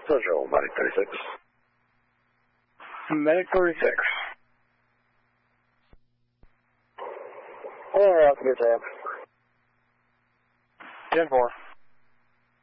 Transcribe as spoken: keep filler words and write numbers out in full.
Central, Medic thirty-six. Medic thirty-six. Oh, that's a good tab. ten four.